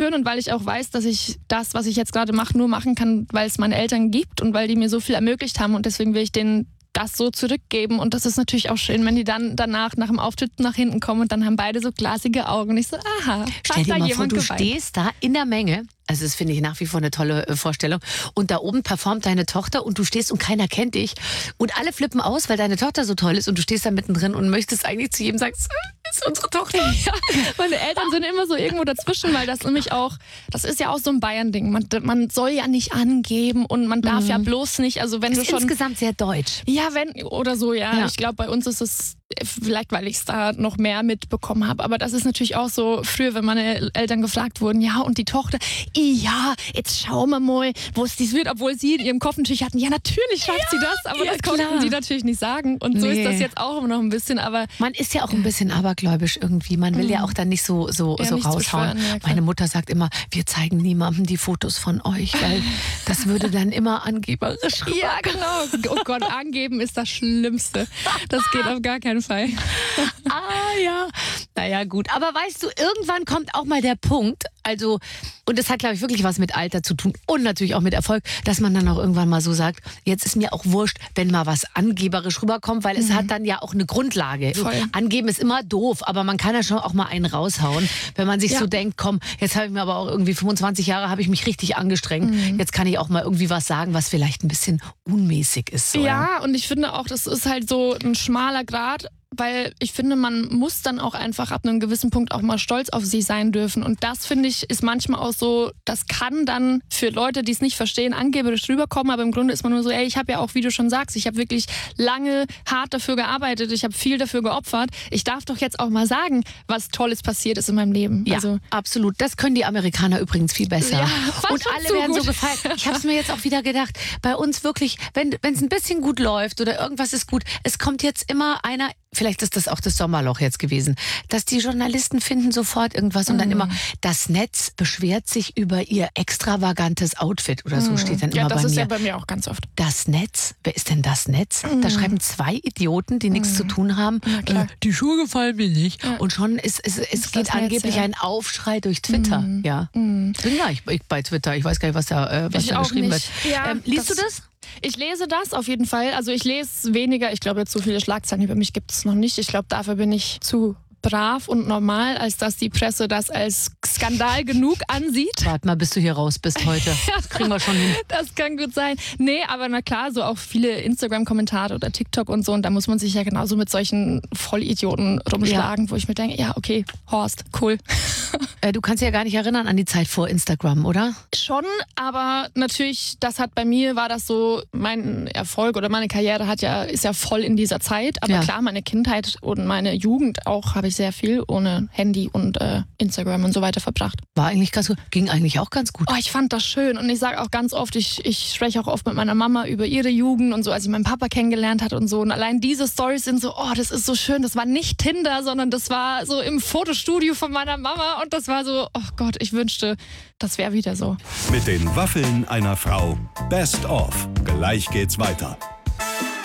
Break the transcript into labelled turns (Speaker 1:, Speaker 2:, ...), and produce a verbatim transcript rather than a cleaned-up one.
Speaker 1: schön und weil ich auch weiß, dass ich das, was ich jetzt gerade mache, nur machen kann, weil es meine Eltern gibt und weil die mir so viel ermöglicht haben und deswegen will ich denen das so zurückgeben und das ist natürlich auch schön, wenn die dann danach nach dem Auftritt nach hinten kommen und dann haben beide so glasige Augen und ich so, aha,
Speaker 2: stell dir
Speaker 1: hat da
Speaker 2: mal
Speaker 1: jemand
Speaker 2: vor, du
Speaker 1: geweint.
Speaker 2: stehst da in der Menge. Also das finde ich nach wie vor eine tolle äh, Vorstellung. Und da oben performt deine Tochter und du stehst und keiner kennt dich. Und alle flippen aus, weil deine Tochter so toll ist und du stehst da mittendrin und möchtest eigentlich zu jedem sagen, das ist unsere Tochter.
Speaker 1: Ja, meine Eltern sind immer so irgendwo dazwischen, weil das nämlich auch, das ist ja auch so ein Bayern-Ding. Man, man soll ja nicht angeben und man darf mhm. ja bloß nicht, also wenn
Speaker 2: ist
Speaker 1: du schon...
Speaker 2: insgesamt sehr deutsch.
Speaker 1: Ja, wenn, oder so, ja.
Speaker 2: ja.
Speaker 1: Ich glaube, bei uns ist es, vielleicht weil ich es da noch mehr mitbekommen habe, aber das ist natürlich auch so, früher, wenn meine Eltern gefragt wurden, ja, und die Tochter, ja, jetzt schauen wir mal, wo es dies wird, obwohl sie in ihrem Kopf natürlich hatten, ja, natürlich schafft ja, sie das, aber ja, das konnten klar. sie natürlich nicht sagen. Und so nee. ist das jetzt auch immer noch ein bisschen, aber...
Speaker 2: Man ist ja auch ein bisschen abergläubisch irgendwie. Man will mhm. ja auch dann nicht so, so, ja, so raushauen. Ja, meine Mutter sagt immer, wir zeigen niemandem die Fotos von euch, weil das würde dann immer angeberisch rüber.
Speaker 1: Ja, genau. Oh Gott, angeben ist das Schlimmste. Das geht auf gar keinen Fall.
Speaker 2: Ah ja, naja gut. Aber weißt du, irgendwann kommt auch mal der Punkt, also, und das hat, glaube ich, wirklich was mit Alter zu tun und natürlich auch mit Erfolg, dass man dann auch irgendwann mal so sagt, jetzt ist mir auch wurscht, wenn mal was angeberisch rüberkommt, weil es mhm. hat dann ja auch eine Grundlage. So, angeben ist immer doof, aber man kann ja schon auch mal einen raushauen, wenn man sich ja. so denkt, komm, jetzt habe ich mir aber auch irgendwie fünfundzwanzig Jahre, habe ich mich richtig angestrengt, mhm. jetzt kann ich auch mal irgendwie was sagen, was vielleicht ein bisschen unmäßig ist. So,
Speaker 1: ja, ja, und ich finde auch, das ist halt so ein schmaler Grat, weil ich finde, man muss dann auch einfach ab einem gewissen Punkt auch mal stolz auf sich sein dürfen. Und das, finde ich, ist manchmal auch so, das kann dann für Leute, die es nicht verstehen, angeberisch rüberkommen. Aber im Grunde ist man nur so, ey, ich habe ja auch, wie du schon sagst, ich habe wirklich lange hart dafür gearbeitet. Ich habe viel dafür geopfert. Ich darf doch jetzt auch mal sagen, was Tolles passiert ist in meinem Leben.
Speaker 2: Ja,
Speaker 1: also,
Speaker 2: absolut. Das können die Amerikaner übrigens viel besser.
Speaker 1: Ja,
Speaker 2: und alle werden so gefallen. Ich habe es mir jetzt auch wieder gedacht, bei uns wirklich, wenn es ein bisschen gut läuft oder irgendwas ist gut, es kommt jetzt immer einer, vielleicht ist das auch das Sommerloch jetzt gewesen, dass die Journalisten finden sofort irgendwas und mm. dann immer, das Netz beschwert sich über ihr extravagantes Outfit oder so mm. steht dann
Speaker 1: ja,
Speaker 2: immer bei mir.
Speaker 1: Ja, das ist ja bei mir auch ganz oft.
Speaker 2: Das Netz? Wer ist denn das Netz? Mm. Da schreiben zwei Idioten, die mm. nichts zu tun haben.
Speaker 1: Äh,
Speaker 2: die Schuhe gefallen mir nicht. Ja. Und schon ist es, es ist geht angeblich Netz, ja. ein Aufschrei durch Twitter. Mm. Ja. Mm. Ich bin gar nicht bei Twitter. Ich weiß gar nicht, was da, äh, was da geschrieben
Speaker 1: nicht.
Speaker 2: wird.
Speaker 1: Ja,
Speaker 2: ähm, liest
Speaker 1: das
Speaker 2: du das?
Speaker 1: Ich lese das auf jeden Fall. Also ich lese weniger. Ich glaube, so viele Schlagzeilen über mich gibt es noch nicht. Ich glaube, dafür bin ich zu brav und normal, als dass die Presse das als Skandal genug ansieht.
Speaker 2: Warte mal, bis du hier raus bist heute. Das kriegen wir schon hin.
Speaker 1: Das kann gut sein. Nee, aber na klar, so auch viele Instagram-Kommentare oder TikTok und so. Und da muss man sich ja genauso mit solchen Vollidioten rumschlagen, ja. wo ich mir denke, ja, okay, Horst, cool.
Speaker 2: Äh, du kannst dich ja gar nicht erinnern an die Zeit vor Instagram, oder?
Speaker 1: Schon, aber natürlich, das hat bei mir, war das so, mein Erfolg oder meine Karriere hat ja, ist ja voll in dieser Zeit. Aber ja. klar, meine Kindheit und meine Jugend auch habe ich sehr viel ohne Handy und äh, Instagram und so weiter verbracht.
Speaker 2: War eigentlich ganz gut. Ging eigentlich auch ganz gut.
Speaker 1: Oh, ich fand das schön und ich sage auch ganz oft, ich, ich spreche auch oft mit meiner Mama über ihre Jugend und so, als ich meinen Papa kennengelernt hat und so. Und allein diese Storys sind so, oh, das ist so schön. Das war nicht Tinder, sondern das war so im Fotostudio von meiner Mama und das war so, oh Gott, ich wünschte, das wäre wieder so.
Speaker 3: Mit den Waffeln einer Frau. Best of. Gleich geht's weiter.